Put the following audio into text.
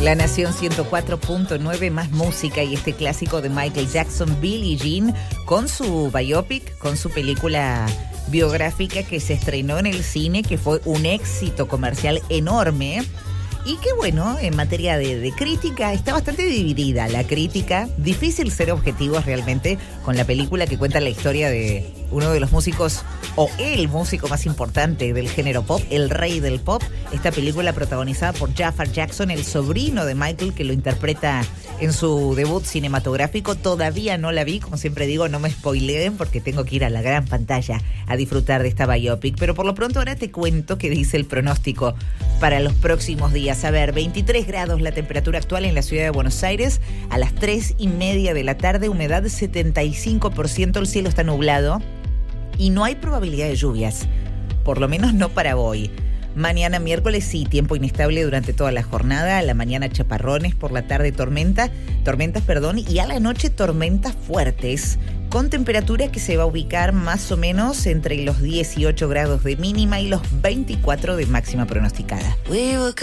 La Nación 104.9, más música y este clásico de Michael Jackson, Billie Jean, con su biopic, con su película biográfica que se estrenó en el cine, que fue un éxito comercial enorme. Y que bueno, en materia de crítica, está bastante dividida la crítica. Difícil ser objetivos realmente con la película que cuenta la historia de uno de los músicos, o el músico más importante del género pop, el rey del pop. Esta película protagonizada por Jafar Jackson, el sobrino de Michael, que lo interpreta en su debut cinematográfico. Todavía no la vi, como siempre digo, no me spoileen porque tengo que ir a la gran pantalla a disfrutar de esta biopic. Pero por lo pronto ahora te cuento qué dice el pronóstico para los próximos días. A ver, 23 grados la temperatura actual en la ciudad de Buenos Aires. A las 3:30 de la tarde, humedad 75%, el cielo está nublado y no hay probabilidad de lluvias, por lo menos no para hoy. Mañana miércoles sí, tiempo inestable durante toda la jornada. A la mañana chaparrones, por la tarde tormentas, y a la noche tormentas fuertes, con temperatura que se va a ubicar más o menos entre los 18 grados de mínima y los 24 de máxima pronosticada.